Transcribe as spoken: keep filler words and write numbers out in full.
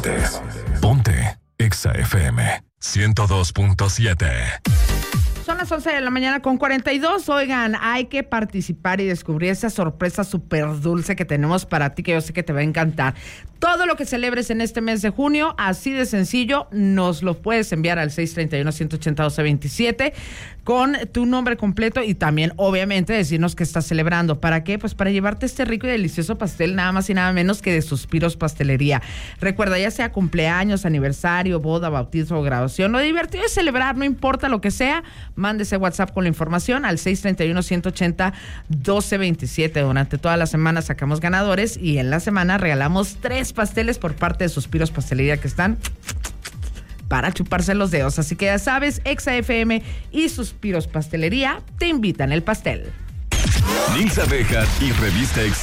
partes. Ponte Exa F M ciento dos punto siete. Son las once de la mañana con cuarenta y dos. Oigan, hay que participar y descubrir esa sorpresa súper dulce que tenemos para ti, que yo sé que te va a encantar. Todo lo que celebres en este mes de junio, así de sencillo, nos lo puedes enviar al seis tres uno, uno ocho cero, uno dos dos siete con tu nombre completo y también, obviamente, decirnos que estás celebrando. ¿Para qué? Pues para llevarte este rico y delicioso pastel, nada más y nada menos que de Suspiros Pastelería. Recuerda, ya sea cumpleaños, aniversario, boda, bautizo o graduación, lo divertido es celebrar, no importa lo que sea. Mándese WhatsApp con la información al seis tres uno, uno ocho cero, uno dos dos siete. Durante toda la semana sacamos ganadores y en la semana regalamos tres pasteles por parte de Suspiros Pastelería que están para chuparse los dedos. Así que ya sabes, Exa F M y Suspiros Pastelería te invitan el pastel. Nilsa Béjar y Revista Exa.